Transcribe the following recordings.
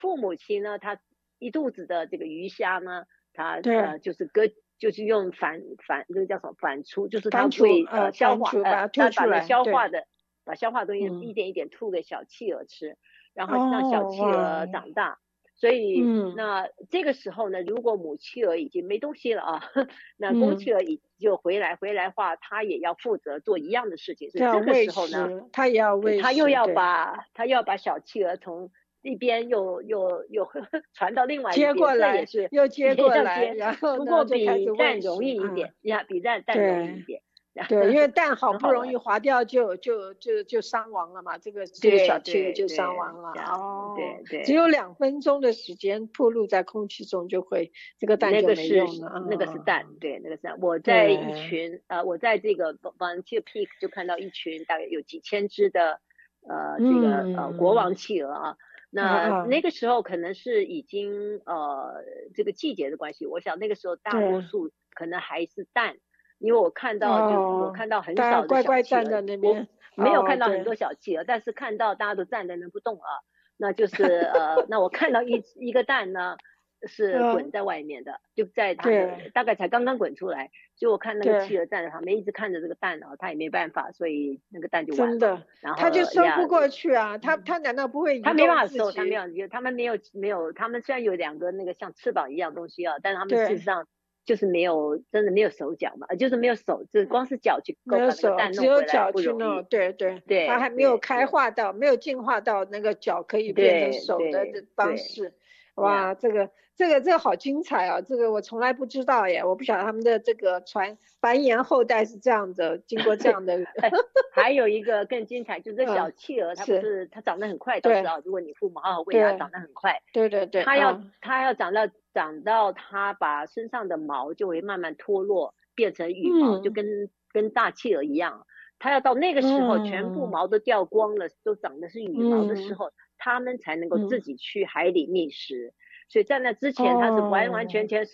父母亲呢，他一肚子的这个鱼虾呢，他对， 就是用这个叫什么反刍，就是他反会刍消化反刍把它他吐出来，对， 把消化的东西嗯， 一点一点吐给小企鹅吃，然后让小哦， 企哇， 鹅长大。所以嗯那这个时候呢，如果母企鹅已经没东西了啊，那公嗯， 企鹅就回来话，它也要负责做一样的事情。所以这个这样喂时候呢， 食，它也要喂他又食，对， 要把小企鹅从一边又传到另外一接边， 过来这也是又接也过来， 要接， 然后不过呢就开比始喂蛋容食， 易一点呀，比蛋容易一对。 点， 对，因为蛋好不容易很好玩。 滑掉就伤亡了嘛，这个小对企鹅就伤对， 亡了。 这样哦， 对对， 只有2分钟的时间暴露在空气中，这个蛋就没用了。 那个是蛋， 啊， 对，那个是蛋。 对， 我在这个 Volunteer Peak 就看到一群大概有几千只的这个国嗯， 王企鹅啊。那啊啊， 个时候可能是已经这个季节的关系，我想那个时候大多对， 数可能还是蛋，因为我哦， 看到很大家少的乖乖站小企鹅，我在那边。 没有哦， 看到很多对小企鹅，但是看到大家都站在那不动啊。那就是那我看到一个蛋呢，是滚嗯， 在外面的，就在它的对大概才刚刚滚出来，所以我看那个对， 企鹅站在旁边，一直看着这个蛋啊，它也没办法，所以那个蛋就完了。 真的， 然后他就收呀， 不过去啊，他嗯， 他难道不会它移动没办法收，它自己？ 没有，他们虽然有两个那个像翅膀一样东西啊，但是他们事实对。 上就是真的没有手脚嘛，就是没有手，就是光是脚去没有把那个手，只有蛋弄回来脚去弄。 不容易。 对对，它还没有对对对开化到，没有进化到那个脚可以变成对手的对对方式。 呀。 哇，这个好精彩啊！这个我从来不知道耶，我不晓得他们的这个繁衍后代是这样的，经过这样的。 哎，还有一个更精彩，就是这小嗯， 企鹅， 是， 它长得很快，倒是对啊，如果你父母好好喂它， 对长得很快。 对对对，啊， 它要长到它把身上的毛就会慢慢脱落，变成羽毛，就嗯跟大企鹅一样。它要到那个时候，全部嗯毛都掉光了，都长的是羽毛的时嗯候，它们才能够自嗯， 己去海里觅食。所以在那之前，它是完完全哦， 全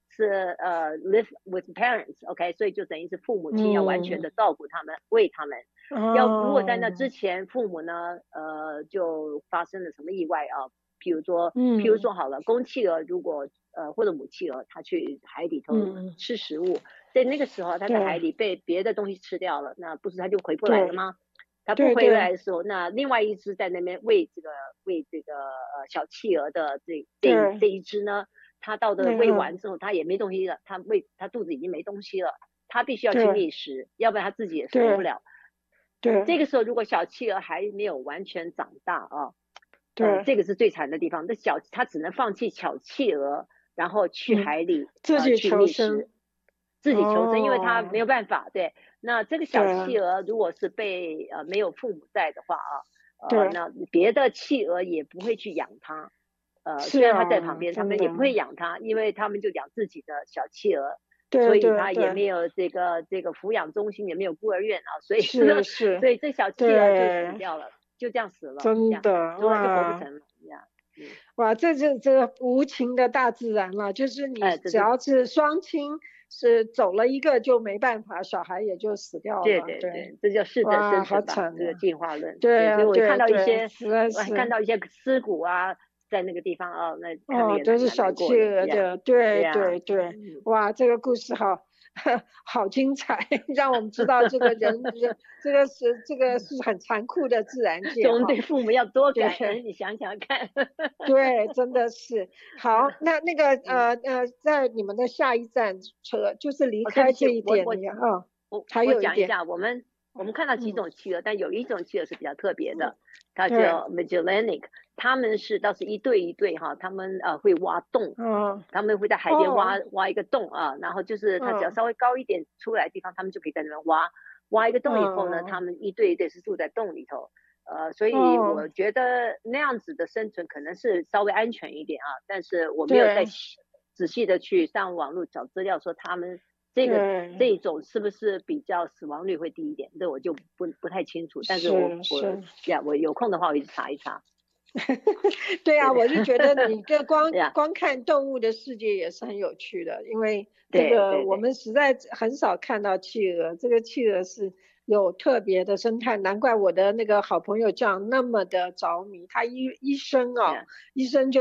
live with parents，OK，所以就等于是父母亲要完全嗯的照顾他们，喂他们。如果在那之哦， 前，父母呢，就发生了什么意外啊？譬如嗯说好了，公企鹅如果或者母企鹅，它去海里头嗯， 吃食物，在那个时候它在海对里被别的东西吃掉了，那不是它就回不来了对吗？它不回对对来的时候，那另外一只在那边喂这个小企鹅的这对， 一只呢，它到的喂完之后，它也没东西了，它肚子已经没东西了，它必须要去对觅食，要不然它自己也活不对了。 对这个时候，如果小企鹅还没有完全长大啊， 对， 这个是最惨的地方。它只能放弃小企鹅，然后去嗯， 海里自己去求生。 觅食，自己求生，因为它没有哦， 办法。对，那这个小对企鹅如果是没有父母在的话啊， 对， 那别的企鹅也不会去养它。虽是然它在旁啊， 边，他真的， 们也不会养它，因为他们就养自己的小企鹅。所对以它也对对， 没有这个抚养中心，也没有孤儿院啊，所以呢， 是是， 所以这小企鹅就死对， 掉了，就这样死了，这样真的就活不哇。 成了呀。嗯， 哇，这个无情的大自然了，就是你哎， 只要是双亲是走了一个就没办法，小孩也就死掉对了。对， 对对，这叫适者哇， 生存吧， 好惨呀！ 这个进化论。对，所以对啊， 我看对对， 到我还看实在是。 到一些尸骨啊，在那个地方啊，那看了哦， 也蛮都是小难过的， 企鹅呀， 的，对对呀， 对对， 嗯， 哇，这个故事好好精彩，让我们知道这个人这个是很残酷的自然所以我们界哈。 对父母要多对感恩，你想想看。 对，真的是好。那个嗯， 在你们的下一站车就是离哦，对不开这起， 一点，你看啊，还我有一点， 讲一下，我们看到几嗯， 种企鹅，但有一种企鹅是比较特别的，它对， 叫 Magellanic，它们倒是一对一对哈，它们会挖洞， 嗯， 他们会在海边哦， 挖一个洞啊，然后就是它只要嗯稍微高一点出来的地方，他们就可以在那边挖一个洞以后呢，他嗯们一对一对是住在洞里头。所以哦， 我觉得那样子的生存可能是稍微安全一点啊，但是我没有再对仔细的去上网络找资料说他们这对， 一种是不是比较死亡率会低一点，这我就不太清楚。但是是是。 我有空的话我去查一查。 对啊， 对我就觉得你这光呀， 光看动物的世界也是很有趣的，因为这对个我对对， 们实在很少看到企鹅，这个企鹅是有特别的生态，难怪我的那个好朋友这样那么的着迷，他一生啊， 呀。 一生就